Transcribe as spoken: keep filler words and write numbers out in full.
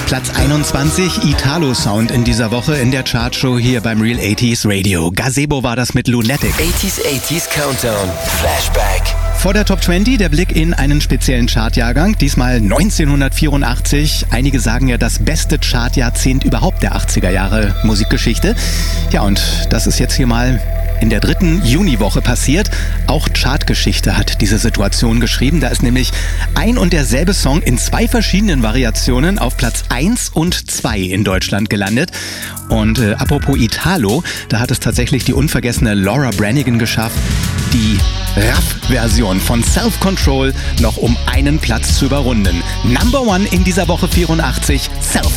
Platz einundzwanzig, Italo-Sound in dieser Woche in der Chartshow hier beim Real achtziger Radio. Gazebo war das mit Lunatic. achtziger achtziger Countdown, Flashback. Vor der Top zwanzig der Blick in einen speziellen Chartjahrgang, diesmal neunzehnhundertvierundachtzig. Einige sagen ja das beste Chartjahrzehnt überhaupt der achtziger Jahre Musikgeschichte. Ja, und das ist jetzt hier mal in der dritten Juniwoche passiert. Auch Chartgeschichte hat diese Situation geschrieben. Da ist nämlich ein und derselbe Song in zwei verschiedenen Variationen auf Platz eins und zwei in Deutschland gelandet. Und äh, apropos Italo, da hat es tatsächlich die unvergessene Laura Branigan geschafft, die Raff-Version von Self Control noch um einen Platz zu überrunden. Number One in dieser Woche vierundachtzig, Self